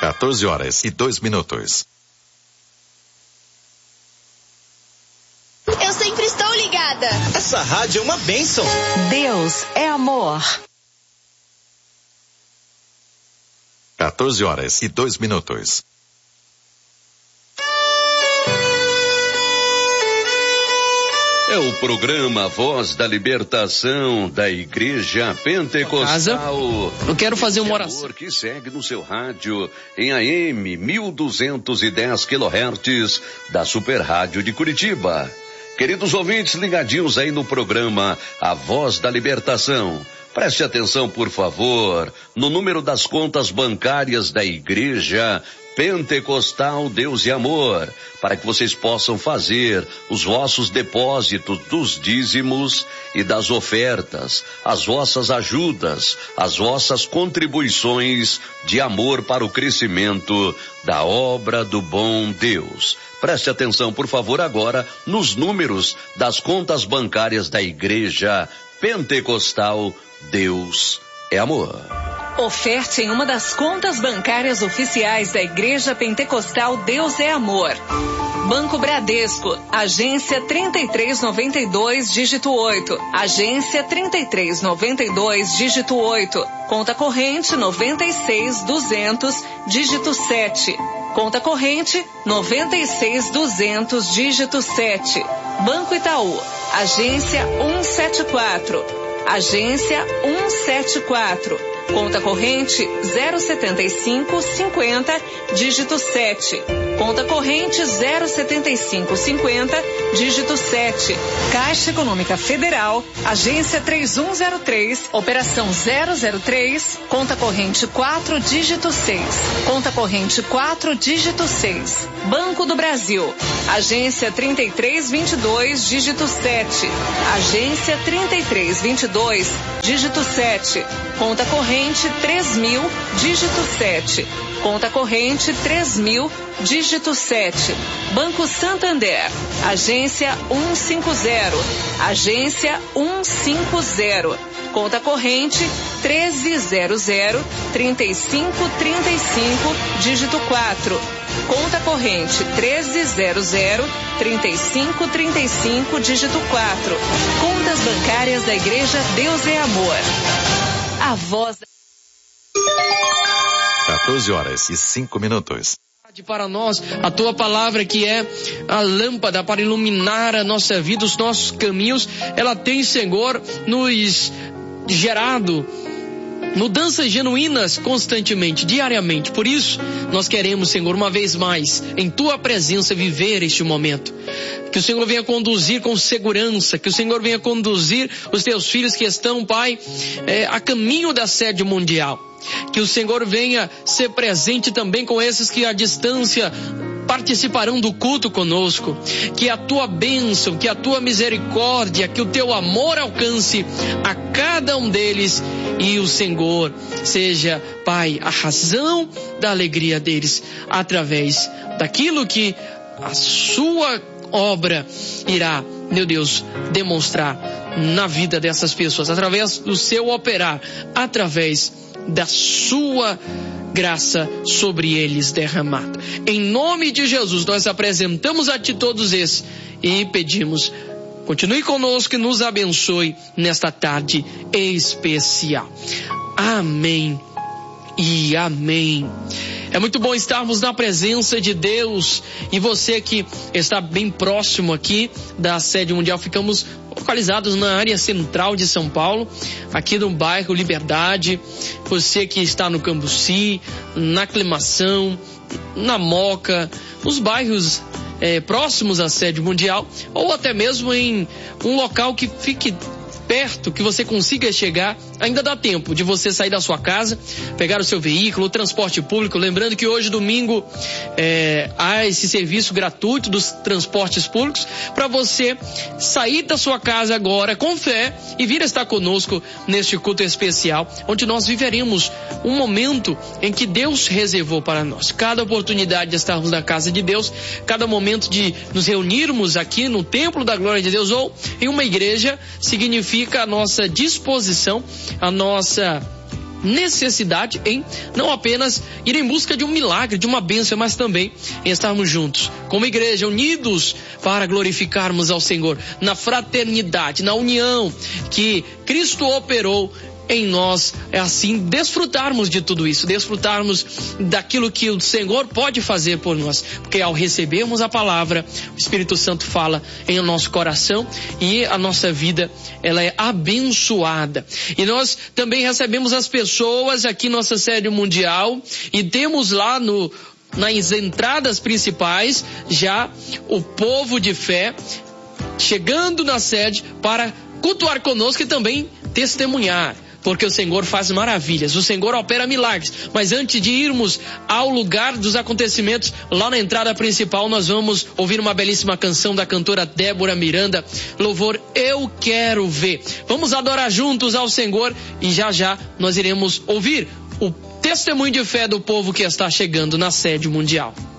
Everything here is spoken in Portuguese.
14h02. Eu sempre estou ligada. Essa rádio é uma bênção. Deus é amor. 14h02. É o programa Voz da Libertação da Igreja Pentecostal. Eu quero fazer uma oração. Que segue no seu rádio em AM 1210 kHz da Super Rádio de Curitiba. Queridos ouvintes ligadinhos aí no programa A Voz da Libertação. Preste atenção, por favor, no número das contas bancárias da Igreja Pentecostal Deus e Amor, para que vocês possam fazer os vossos depósitos dos dízimos e das ofertas, as vossas ajudas, as vossas contribuições de amor para o crescimento da obra do bom Deus. Preste atenção, por favor, agora nos números das contas bancárias da Igreja Pentecostal Deus é Amor. Oferte em uma das contas bancárias oficiais da Igreja Pentecostal Deus é Amor. Banco Bradesco, agência 3392, dígito 8. Agência 3392, dígito 8. Conta corrente 96200, dígito 7. Conta corrente 96200, dígito 7. Banco Itaú, agência 174. Agência 174. Conta corrente 07550, dígito 7. Conta corrente 07550, dígito 7. Caixa Econômica Federal, agência 3103, operação 003, conta corrente 4, dígito 6. Conta corrente 4, dígito 6. Banco do Brasil, agência 3322, dígito 7. Agência 3322, dígito 7. Conta corrente 3.000, dígito 7. Conta corrente 3.000, dígito 7. Banco Santander, agência 150. Agência 150. Conta corrente 1300-3535, dígito 4. Conta corrente 1300-3535, dígito 4. Contas bancárias da Igreja Deus é Amor. A voz. 14h05. Para nós, a tua palavra que é a lâmpada para iluminar a nossa vida, os nossos caminhos, ela tem, Senhor, nos gerado mudanças genuínas constantemente, diariamente. Por isso, nós queremos, Senhor, uma vez mais, em tua presença, viver este momento. Que o Senhor venha conduzir com segurança, que o Senhor venha conduzir os teus filhos que estão, Pai, a caminho da sede mundial. Que o Senhor venha ser presente também com esses que à distância participarão do culto conosco. Que a tua bênção, que a tua misericórdia, que o teu amor alcance a cada um deles e o Senhor seja, Pai, a razão da alegria deles através daquilo que a sua obra irá, meu Deus, demonstrar na vida dessas pessoas, através do seu operar, através da sua graça sobre eles derramada. Em nome de Jesus, nós apresentamos a ti todos esses e pedimos, continue conosco e nos abençoe nesta tarde especial. Amém e amém. É muito bom estarmos na presença de Deus. E você que está bem próximo aqui da sede mundial, ficamos localizados na área central de São Paulo, aqui no bairro Liberdade. Você que está no Cambuci, na Aclimação, na Moca, nos bairros próximos à sede mundial, ou até mesmo em um local que fique perto, que você consiga chegar, ainda dá tempo de você sair da sua casa, pegar o seu veículo, o transporte público. Lembrando que hoje, domingo, há esse serviço gratuito dos transportes públicos para você sair da sua casa agora com fé e vir estar conosco neste culto especial, onde nós viveremos um momento em que Deus reservou para nós. Cada oportunidade de estarmos na casa de Deus, cada momento de nos reunirmos aqui no templo da glória de Deus ou em uma igreja, significa a nossa disposição, a nossa necessidade em não apenas ir em busca de um milagre, de uma bênção, mas também em estarmos juntos, como igreja, unidos para glorificarmos ao Senhor, na fraternidade, na união que Cristo operou em nós, é assim, desfrutarmos de tudo isso, desfrutarmos daquilo que o Senhor pode fazer por nós, porque ao recebermos a palavra, o Espírito Santo fala em nosso coração e a nossa vida, ela é abençoada. E nós também recebemos as pessoas aqui, nossa sede mundial, e temos lá nas entradas principais, já o povo de fé, chegando na sede para cultuar conosco e também testemunhar. Porque o Senhor faz maravilhas, o Senhor opera milagres. Mas antes de irmos ao lugar dos acontecimentos, lá na entrada principal, nós vamos ouvir uma belíssima canção da cantora Débora Miranda, louvor Eu Quero Ver. Vamos adorar juntos ao Senhor e já já nós iremos ouvir o testemunho de fé do povo que está chegando na sede mundial.